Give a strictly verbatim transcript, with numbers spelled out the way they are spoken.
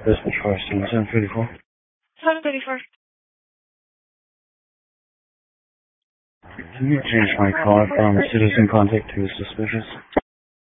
Dispatch fire station seven thirty-four. seven thirty-four. Can you change my call from citizen contact to suspicious?